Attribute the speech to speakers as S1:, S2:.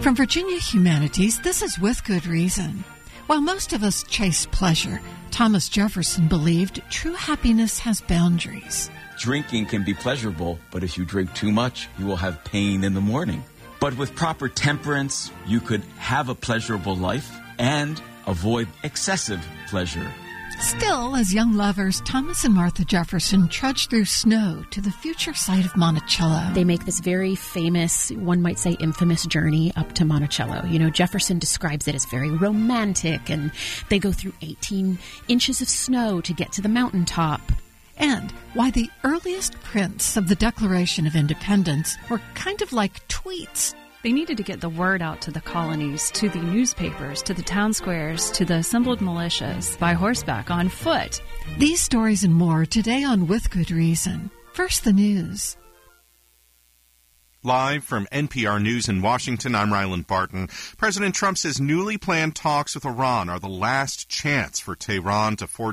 S1: From Virginia Humanities, this is With Good Reason. While most of us chase pleasure, Thomas Jefferson believed true happiness has boundaries.
S2: Drinking can be pleasurable, but if you drink too much, you will have pain in the morning. But with proper temperance, you could have a pleasurable life and avoid excessive pleasure.
S1: Still, as young lovers, Thomas and Martha Jefferson trudged through snow to the future site of Monticello.
S3: They make this very famous, one might say infamous journey up to Monticello. You know, Jefferson describes it as very romantic, and they go through 18 inches of snow to get to the mountaintop.
S1: And why the earliest prints of the Declaration of Independence were kind of like tweets.
S4: They needed to get the word out to the colonies, to the newspapers, to the town squares, to the assembled militias, by horseback, on foot.
S1: These stories and more today on With Good Reason. First, the news.
S5: Live from NPR News in Washington, I'm Ryland Barton. President Trump says newly planned talks with Iran are the last chance for Tehran to forge